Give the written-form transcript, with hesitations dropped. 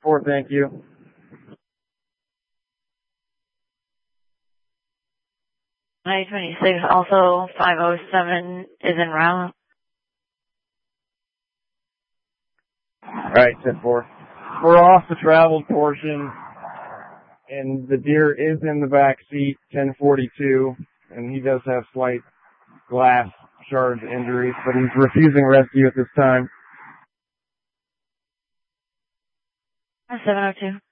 10-4, thank you. 926, also 507 is en route. Alright, 10-4. We're off the traveled portion, and the deer is in the back seat, 1042, and he does have slight glass shard injuries, but he's refusing rescue at this time. 702.